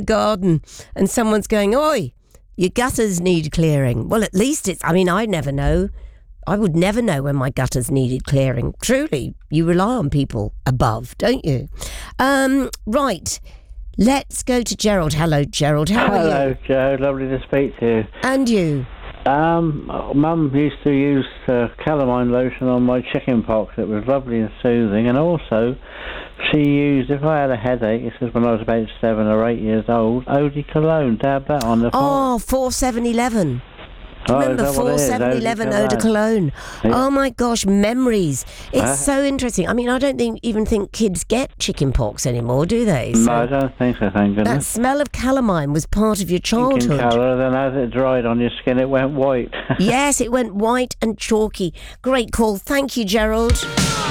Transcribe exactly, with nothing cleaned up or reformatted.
garden and someone's going, oi, your gutters need clearing. Well, at least it's, I mean, I never know. I would never know when my gutters needed clearing. Truly, you rely on people above, don't you? Um, right. Let's go to Gerald. Hello, Gerald. How Hello, are you? Joe. Lovely to speak to you. And you? Um, Mum used to use uh, calamine lotion on my chicken pox. It was lovely and soothing. And also, she used, if I had a headache, this is when I was about seven or eight years old, eau de cologne, dab that on the Oh, four seven eleven. Oh, Remember four seven eleven Eau de Cologne? Yeah. Oh my gosh, memories. It's uh, so interesting. I mean, I don't think even think kids get chicken pox anymore, do they? So no, I don't think so, thank goodness. That smell of calamine was part of your childhood. Pink in colour, then as it dried on your skin, it went white. Yes, it went white and chalky. Great call. Thank you, Gerald.